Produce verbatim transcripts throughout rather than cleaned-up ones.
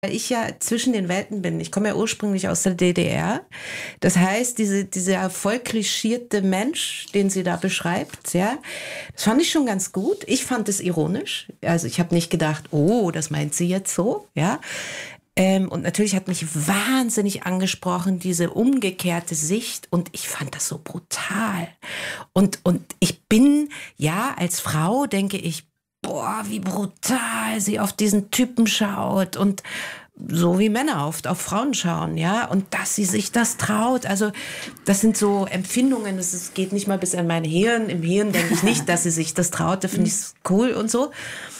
Weil ich ja zwischen den Welten bin. Ich komme ja ursprünglich aus der D D R. Das heißt, diese, dieser voll klischierte Mensch, den sie da beschreibt, ja, das fand ich schon ganz gut. Ich fand es ironisch. Also ich habe nicht gedacht, oh, das meint sie jetzt so, ja. Ähm, und natürlich hat mich wahnsinnig angesprochen, diese umgekehrte Sicht. Und ich fand das so brutal. Und, und ich bin, ja, als Frau denke ich, boah, wie brutal sie auf diesen Typen schaut und so wie Männer oft auf Frauen schauen, ja, und dass sie sich das traut, also das sind so Empfindungen, das ist, geht nicht mal bis in mein Hirn, im Hirn denke ich nicht, dass sie sich das traut, da finde ich es cool und so.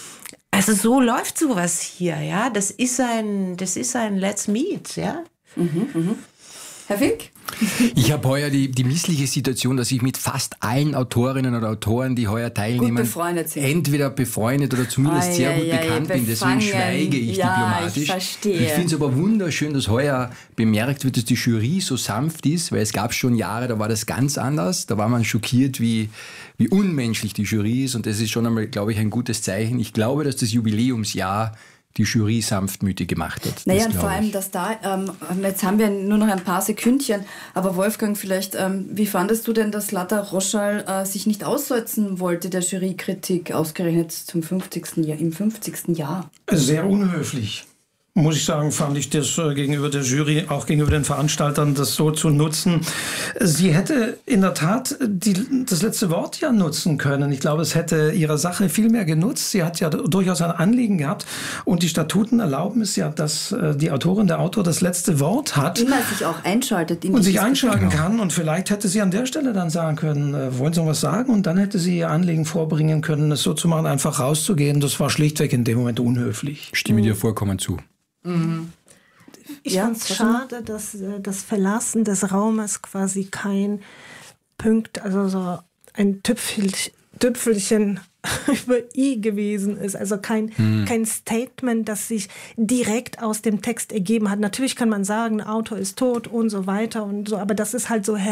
Also so läuft sowas hier, ja, das ist ein, das ist ein Let's Meet, ja. Mhm, mhm. Herr Fink? Ich habe heuer die, die missliche Situation, dass ich mit fast allen Autorinnen oder Autoren, die heuer teilnehmen, gut befreundet sind. Entweder befreundet oder zumindest ah, sehr ja, gut ja, bekannt ja, bin. Deswegen schweige ich ja, diplomatisch. Ich verstehe. Ich finde es aber wunderschön, dass heuer bemerkt wird, dass die Jury so sanft ist, weil es gab schon Jahre, da war das ganz anders. Da war man schockiert, wie, wie unmenschlich die Jury ist. Und das ist schon einmal, glaube ich, ein gutes Zeichen. Ich glaube, dass das Jubiläumsjahr die Jury sanftmütig gemacht hat. Naja, und vor allem, dass da, ähm, jetzt haben wir nur noch ein paar Sekündchen, aber Wolfgang, vielleicht, ähm, wie fandest du denn, dass Lata Roschal äh, sich nicht aussetzen wollte, der Jurykritik, ausgerechnet zum fünfzigsten Jahr, im fünfzigsten Jahr? Sehr unhöflich. Muss ich sagen, fand ich das äh, gegenüber der Jury, auch gegenüber den Veranstaltern, das so zu nutzen. Sie hätte in der Tat die, das letzte Wort ja nutzen können. Ich glaube, es hätte ihrer Sache viel mehr genutzt. Sie hat ja durchaus ein Anliegen gehabt. Und die Statuten erlauben es ja, dass äh, die Autorin, der Autor das letzte Wort hat. Immer sich auch einschaltet. In und sich einschalten kann. Und vielleicht hätte sie an der Stelle dann sagen können, äh, wollen Sie noch was sagen? Und dann hätte sie ihr Anliegen vorbringen können, es so zu machen, einfach rauszugehen. Das war schlichtweg in dem Moment unhöflich. Stimme mhm. dir vollkommen zu. Mhm. Ich ja, fand es schade, dass äh, das Verlassen des Raumes quasi kein Punkt, also so ein Tüpfel, Tüpfelchen über I gewesen ist. Also kein, mhm. kein Statement, das sich direkt aus dem Text ergeben hat. Natürlich kann man sagen, der Autor ist tot und so weiter und so, aber das ist halt so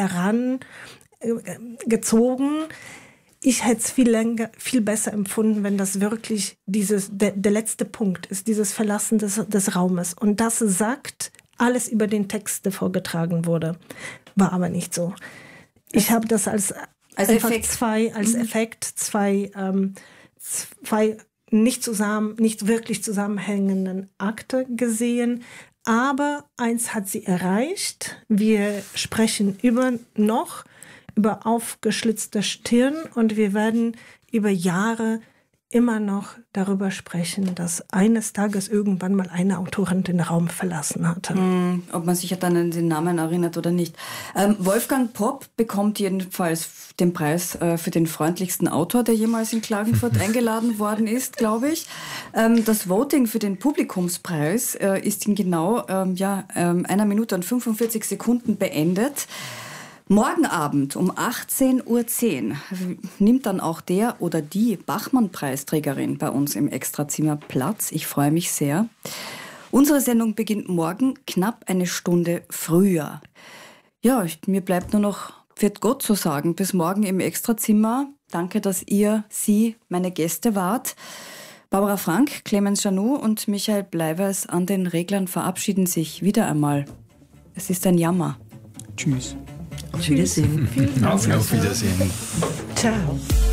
herangezogen. Ich hätte es viel länger, viel besser empfunden, wenn das wirklich dieses, der, der letzte Punkt ist, dieses Verlassen des, des Raumes. Und das sagt alles über den Text, der vorgetragen wurde. War aber nicht so. Ich habe das als, als einfach Effekt. zwei, als mhm. Effekt, zwei, ähm, zwei nicht zusammen, nicht wirklich zusammenhängenden Akte gesehen. Aber eins hat sie erreicht. Wir sprechen über noch über aufgeschlitzte Stirn und wir werden über Jahre immer noch darüber sprechen, dass eines Tages irgendwann mal eine Autorin den Raum verlassen hatte. Hm, ob man sich dann an den Namen erinnert oder nicht. Ähm, Wolfgang Popp bekommt jedenfalls den Preis äh, für den freundlichsten Autor, der jemals in Klagenfurt eingeladen worden ist, glaube ich. Ähm, das Voting für den Publikumspreis äh, ist in genau ähm, ja, ähm, einer Minute und fünfundvierzig Sekunden beendet. Morgen Abend um achtzehn Uhr zehn nimmt dann auch der oder die Bachmann-Preisträgerin bei uns im Extrazimmer Platz. Ich freue mich sehr. Unsere Sendung beginnt morgen knapp eine Stunde früher. Ja, mir bleibt nur noch Pfiat Gott zu sagen. Bis morgen im Extrazimmer. Danke, dass ihr, Sie, meine Gäste wart. Barbara Frank, Clemens Chanou und Michael Bleiwers an den Reglern verabschieden sich wieder einmal. Es ist ein Jammer. Tschüss. Auf Wiedersehen. Auf Wiedersehen. Ciao.